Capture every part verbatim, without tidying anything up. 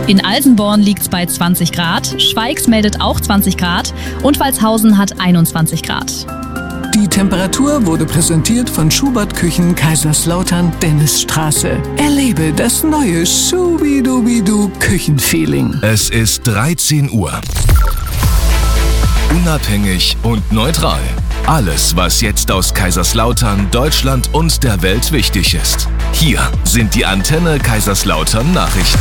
In Alsenborn liegt es bei zwanzig Grad, Schweigs meldet auch zwanzig Grad und Walshausen hat einundzwanzig Grad. Die Temperatur wurde präsentiert von Schubert Küchen Kaiserslautern Dennisstraße. Erlebe das neue Schubidubidu Küchenfeeling. Es ist dreizehn Uhr. Unabhängig und neutral. Alles, was jetzt aus Kaiserslautern, Deutschland und der Welt wichtig ist. Hier sind die Antenne Kaiserslautern Nachrichten.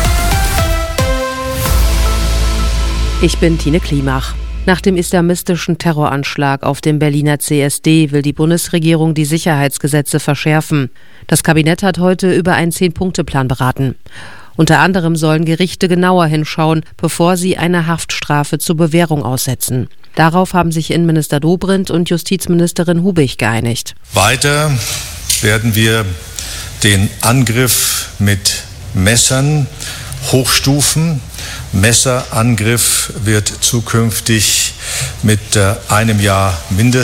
Ich bin Tine Klimach. Nach dem islamistischen Terroranschlag auf dem Berliner C S D will die Bundesregierung die Sicherheitsgesetze verschärfen. Das Kabinett hat heute über einen Zehn-Punkte-Plan beraten. Unter anderem sollen Gerichte genauer hinschauen, bevor sie eine Haftstrafe zur Bewährung aussetzen. Darauf haben sich Innenminister Dobrindt und Justizministerin Hubig geeinigt. Weiter werden wir den Angriff mit Messern hochstufen. Messerangriff wird zukünftig mit äh, einem Jahr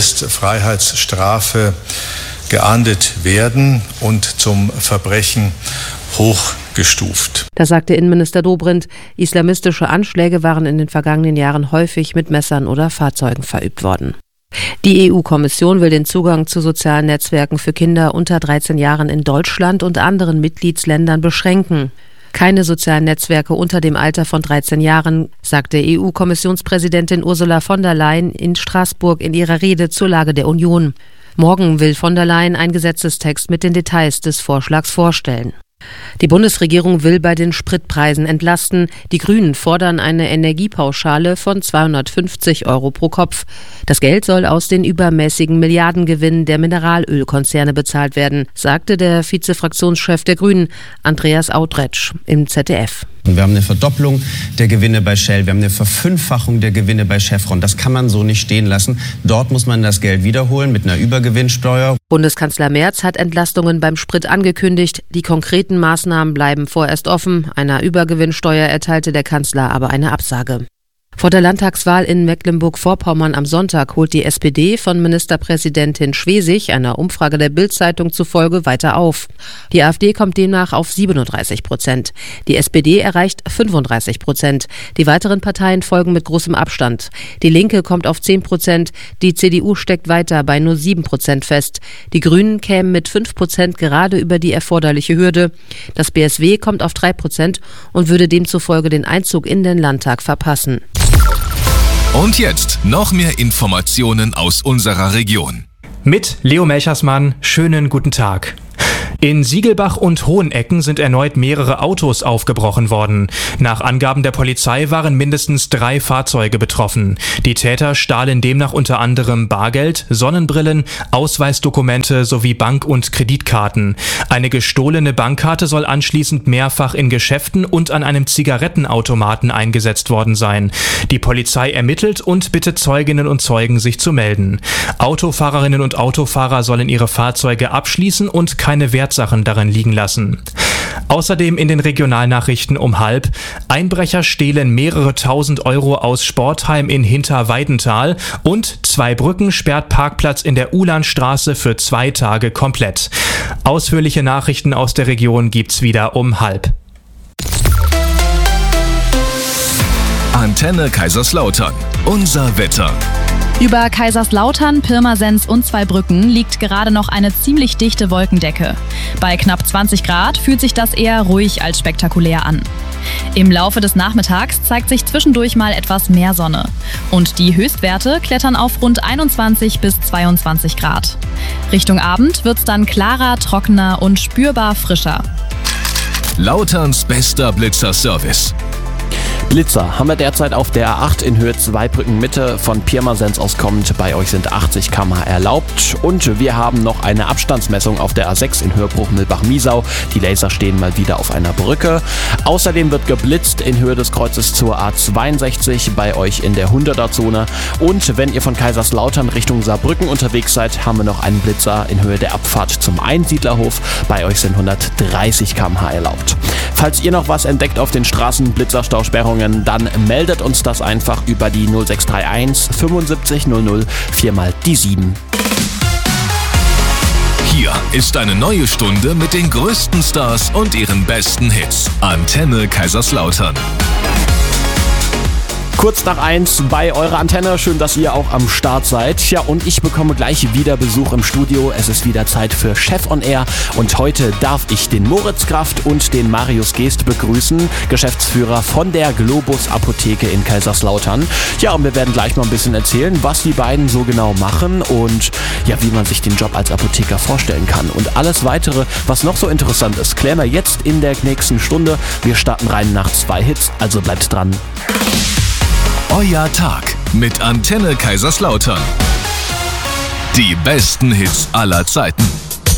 Mindestfreiheitsstrafe geahndet werden und zum Verbrechen hochgestuft. Das sagte Innenminister Dobrindt. Islamistische Anschläge waren in den vergangenen Jahren häufig mit Messern oder Fahrzeugen verübt worden. Die E U-Kommission will den Zugang zu sozialen Netzwerken für Kinder unter dreizehn Jahren in Deutschland und anderen Mitgliedsländern beschränken. Keine sozialen Netzwerke unter dem Alter von dreizehn Jahren, sagte E U-Kommissionspräsidentin Ursula von der Leyen in Straßburg in ihrer Rede zur Lage der Union. Morgen will von der Leyen einen Gesetzestext mit den Details des Vorschlags vorstellen. Die Bundesregierung will bei den Spritpreisen entlasten. Die Grünen fordern eine Energiepauschale von zweihundertfünfzig Euro pro Kopf. Das Geld soll aus den übermäßigen Milliardengewinnen der Mineralölkonzerne bezahlt werden, sagte der Vizefraktionschef der Grünen, Andreas Autretsch, im Z D F. Wir haben eine Verdopplung der Gewinne bei Shell, wir haben eine Verfünffachung der Gewinne bei Chevron. Das kann man so nicht stehen lassen. Dort muss man das Geld wiederholen mit einer Übergewinnsteuer. Bundeskanzler Merz hat Entlastungen beim Sprit angekündigt. Die konkreten Maßnahmen bleiben vorerst offen. Einer Übergewinnsteuer erteilte der Kanzler aber eine Absage. Vor der Landtagswahl in Mecklenburg-Vorpommern am Sonntag holt die S P D von Ministerpräsidentin Schwesig einer Umfrage der Bild-Zeitung zufolge weiter auf. Die AfD kommt demnach auf siebenunddreißig Prozent. Die S P D erreicht fünfunddreißig Prozent. Die weiteren Parteien folgen mit großem Abstand. Die Linke kommt auf zehn Prozent. Die C D U steckt weiter bei nur sieben Prozent fest. Die Grünen kämen mit fünf Prozent gerade über die erforderliche Hürde. Das B S W kommt auf drei Prozent und würde demzufolge den Einzug in den Landtag verpassen. Und jetzt noch mehr Informationen aus unserer Region. Mit Leo Melchersmann, schönen guten Tag. In Siegelbach und Hohenecken sind erneut mehrere Autos aufgebrochen worden. Nach Angaben der Polizei waren mindestens drei Fahrzeuge betroffen. Die Täter stahlen demnach unter anderem Bargeld, Sonnenbrillen, Ausweisdokumente sowie Bank- und Kreditkarten. Eine gestohlene Bankkarte soll anschließend mehrfach in Geschäften und an einem Zigarettenautomaten eingesetzt worden sein. Die Polizei ermittelt und bittet Zeuginnen und Zeugen, sich zu melden. Autofahrerinnen und Autofahrer sollen ihre Fahrzeuge abschließen und keine Wertsachen darin liegen lassen. Außerdem in den Regionalnachrichten um halb: Einbrecher stehlen mehrere tausend Euro aus Sportheim in Hinterweidenthal und Zweibrücken sperrt Parkplatz in der Ulanstraße für zwei Tage komplett. Ausführliche Nachrichten aus der Region gibt's wieder um halb. Antenne Kaiserslautern. Unser Wetter. Über Kaiserslautern, Pirmasens und Zweibrücken liegt gerade noch eine ziemlich dichte Wolkendecke. Bei knapp zwanzig Grad fühlt sich das eher ruhig als spektakulär an. Im Laufe des Nachmittags zeigt sich zwischendurch mal etwas mehr Sonne. Und die Höchstwerte klettern auf rund einundzwanzig bis zweiundzwanzig Grad. Richtung Abend wird's dann klarer, trockener und spürbar frischer. Lauterns bester Blitzer-Service. Blitzer haben wir derzeit auf der A acht in Höhe Zweibrücken Mitte von Pirmasens aus kommend. Bei euch sind achtzig Kilometer pro Stunde erlaubt. Und wir haben noch eine Abstandsmessung auf der A sechs in Höhe Bruch-Milbach-Miesau. Die Laser stehen mal wieder auf einer Brücke. Außerdem wird geblitzt in Höhe des Kreuzes zur A zweiundsechzig bei euch in der hunderter-Zone. Und wenn ihr von Kaiserslautern Richtung Saarbrücken unterwegs seid, haben wir noch einen Blitzer in Höhe der Abfahrt zum Einsiedlerhof. Bei euch sind hundertdreißig Kilometer pro Stunde erlaubt. Falls ihr noch was entdeckt auf den Straßen, Blitzerstausperrungen, dann meldet uns das einfach über die null sechs drei eins fünfundsiebzig null null vier mal die sieben. Hier ist eine neue Stunde mit den größten Stars und ihren besten Hits. Antenne Kaiserslautern. Kurz nach eins bei eurer Antenne. Schön, dass ihr auch am Start seid. Ja, und ich bekomme gleich wieder Besuch im Studio. Es ist wieder Zeit für Chef on Air. Und heute darf ich den Moritz Kraft und den Marius Geest begrüßen, Geschäftsführer von der Globus Apotheke in Kaiserslautern. Ja, und wir werden gleich mal ein bisschen erzählen, was die beiden so genau machen und ja, wie man sich den Job als Apotheker vorstellen kann. Und alles weitere, was noch so interessant ist, klären wir jetzt in der nächsten Stunde. Wir starten rein nach zwei Hits, also bleibt dran. Euer Tag mit Antenne Kaiserslautern. Die besten Hits aller Zeiten.